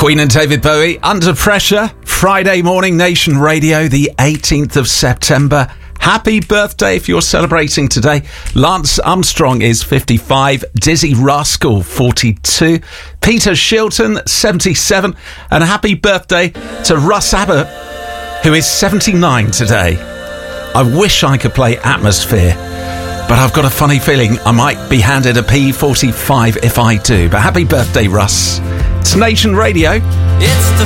Queen and David Bowie, Under Pressure, Friday morning, Nation Radio, the 18th of September. Happy birthday if you're celebrating today. Lance Armstrong is 55, Dizzy Rascal 42, Peter Shilton 77, and a happy birthday to Russ Abbott, who is 79 today. I wish I could play Atmosphere, but I've got a funny feeling I might be handed a P45 if I do. But happy birthday, Russ. It's Nation Radio. It's the